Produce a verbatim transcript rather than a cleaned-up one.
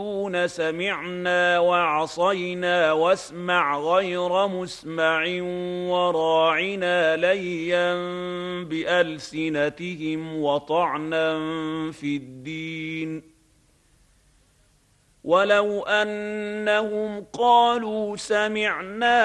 سمعنا وعصينا واسمع غير مسمع وراعنا ليا بألسنتهم وطعنا في الدين ولو أنهم قالوا سمعنا